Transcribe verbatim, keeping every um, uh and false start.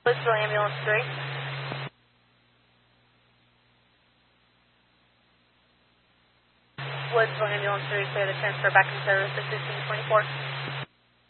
Woodsville Ambulance three. Woodsville Ambulance three, clear the transfer back in service at fifteen twenty-four.